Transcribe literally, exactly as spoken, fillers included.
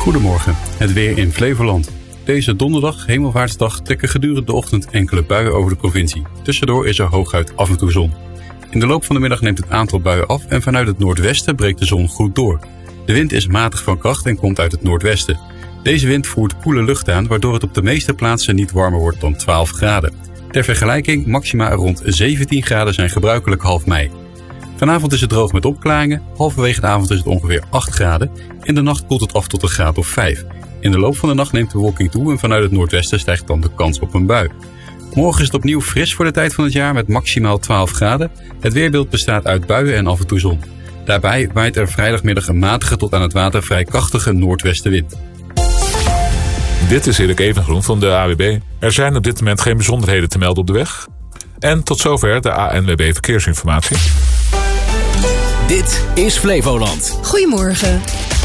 Goedemorgen, het weer in Flevoland. Deze donderdag, Hemelvaartsdag, trekken gedurende de ochtend enkele buien over de provincie. Tussendoor is er hooguit af en toe zon. In de loop van de middag neemt het aantal buien af en vanuit het noordwesten breekt de zon goed door. De wind is matig van kracht en komt uit het noordwesten. Deze wind voert koele lucht aan, waardoor het op de meeste plaatsen niet warmer wordt dan twaalf graden. Ter vergelijking, maxima rond zeventien graden zijn gebruikelijk half mei. Vanavond is het droog met opklaringen, halverwege de avond is het ongeveer acht graden. In de nacht koelt het af tot een graad of vijf. In de loop van de nacht neemt de bewolking toe en vanuit het noordwesten stijgt dan de kans op een bui. Morgen is het opnieuw fris voor de tijd van het jaar met maximaal twaalf graden. Het weerbeeld bestaat uit buien en af en toe zon. Daarbij waait er vrijdagmiddag een matige tot aan het water vrij krachtige noordwestenwind. Dit is Erik Evengroen van de A W B. Er zijn op dit moment geen bijzonderheden te melden op de weg. En tot zover de A N W B Verkeersinformatie. Dit is Flevoland. Goedemorgen.